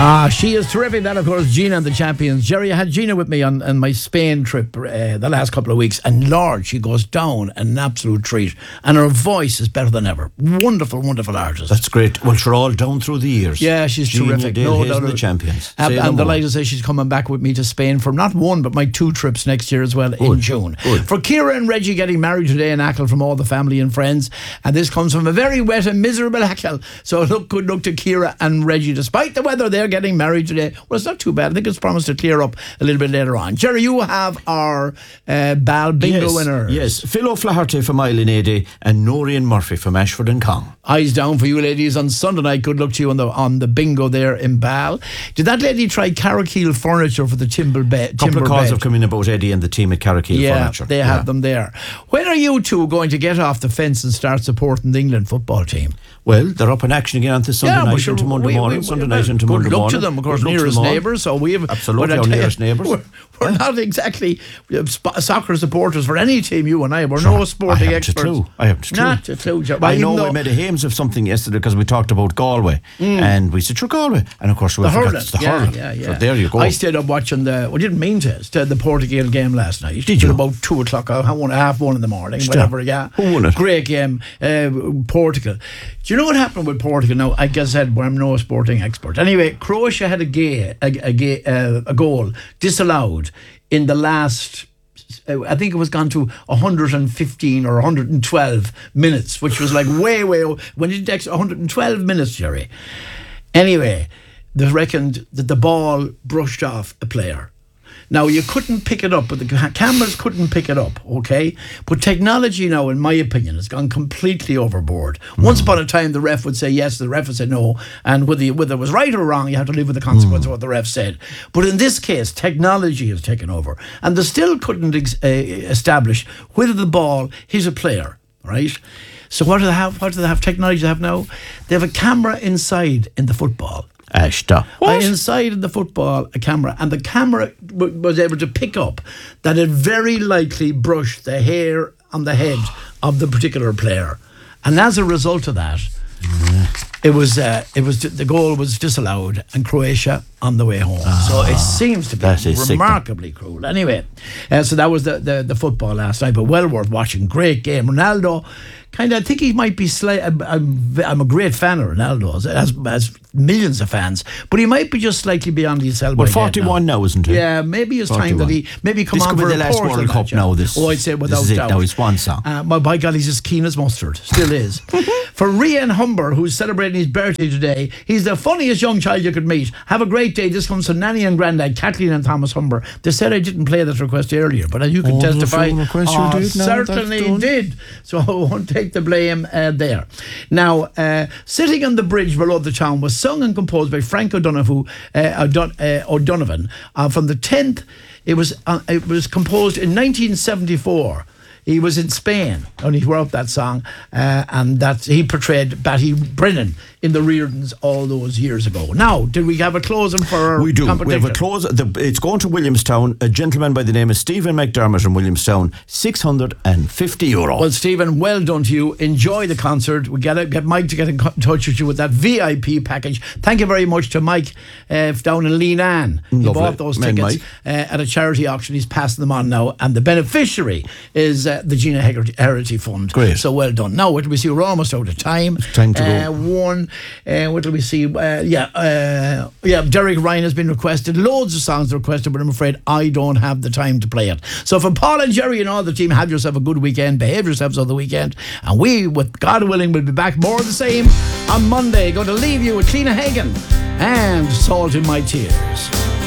She is terrific. That, of course, Gina and the Champions. Jerry, I had Gina with me on my Spain trip the last couple of weeks, and Lord, she goes down an absolute treat, and her voice is better than ever. Wonderful, wonderful artist. That's great. Well, she's all down through the years. Yeah, she's Gina, terrific. Dale No Hayes doubt. and the Champions. I'm delighted to say she's coming back with me to Spain for not one, but my 2 trips next year as well in June. Good. For Ciara and Reggie getting married today in Achill from all the family and friends, and this comes from a very wet and miserable Achill. So good luck to Ciara and Reggie. Despite the weather, they're getting married today. Well, it's not too bad. I think it's promised to clear up a little bit later on. Jerry, you have our Bal Bingo winners. Yes, Phil O'Flaherty from Island AD and Noreen Murphy from Ashford and Cong. Eyes down for you ladies on Sunday night. Good luck to you on the bingo there in Bal. Did that lady try Carrickeel furniture for the timber bed? Couple of calls have come in about Eddie and the team at Carrickeel Furniture. They have them there. When are you two going to get off the fence and start supporting the England football team? Well, they're up in action again on this Sunday night into Monday morning. Sunday night into Monday morning. Good luck to them, of course, nearest neighbours. So we have absolutely our nearest neighbours. We're not exactly soccer supporters for any team. You and I, we're no sporting experts. I haven't a clue. Not a clue. I know we made a hames of something yesterday because we talked about Galway, and we said, "Sure, Galway," and of course we forgot it's the hurling. Yeah. So there you go. I stayed up watching didn't mean to. Stayed the Portugal game last night. Did you? About 2 o'clock, half one in the morning, whatever. Yeah. Who won it? Great game, Portugal. Do you know what happened with Portugal? Now, I guess I'm no sporting expert. Anyway, Croatia had a goal disallowed in the last. I think it was gone to 115 or 112 minutes, which was like way when it takes 112 minutes, Jerry. Anyway, they reckoned that the ball brushed off a player. Now, you couldn't pick it up, but the cameras couldn't pick it up, okay? But technology now, in my opinion, has gone completely overboard. Once upon a time, the ref would say yes, the ref would say no, and whether it was right or wrong, you have to live with the consequence of what the ref said. But in this case, technology has taken over, and they still couldn't establish whether the ball hit a player, right? So what do they have? What do they have? Technology they have now? They have a camera inside in the football. Ashta. Inside in the football, a camera, and the camera was able to pick up that it very likely brushed the hair on the head of the particular player, and as a result of that, the goal was disallowed, and Croatia on the way home. So it seems to be remarkably cruel. Anyway, so that was the football last night, but well worth watching. Great game. Ronaldo. I think he might be I'm a great fan of Ronaldo, as millions of fans, but he might be just slightly beyond his elbow. Well, 41 now, isn't he? Yeah, maybe it's 41. Time that he maybe come this on could for be the last World Cup now. I'd say without doubt. Now his swan song. By God, he's as keen as mustard. Still is. For Rian Humber, who's celebrating his birthday today, he's the funniest young child you could meet. Have a great day. This comes from Nanny and Grandad, Kathleen and Thomas Humber. They said I didn't play that request earlier, but as you can testify, certainly did. So I won't take the blame there. Now, Sitting on the Bridge Below the Town was sung and composed by Frank O'Donovan from the 10th. It was composed in 1974. He was in Spain when he wrote that song, and that he portrayed Batty Brennan in the Reardons all those years ago. Now, did we have a closing for our We do. competition? We have a close. It's going to Williamstown. A gentleman by the name of Stephen McDermott in Williamstown, €650. Well, Stephen, well done to you. Enjoy the concert. We got to get Mike to get in touch with you with that VIP package. Thank you very much to Mike down in Leenane. He bought those tickets at a charity auction. He's passing them on now, and the beneficiary is the Gina Hegarty Fund. Great. So well done. Now, what do we see? We're almost out of time. Time to go. What do we see? Derek Ryan has been requested. Loads of songs are requested, but I'm afraid I don't have the time to play it. So for Paul and Jerry and all the team, have yourself a good weekend. Behave yourselves on the weekend. And we, with God willing, will be back more of the same on Monday. Going to leave you with Cliona Hagan and Salt in My Tears.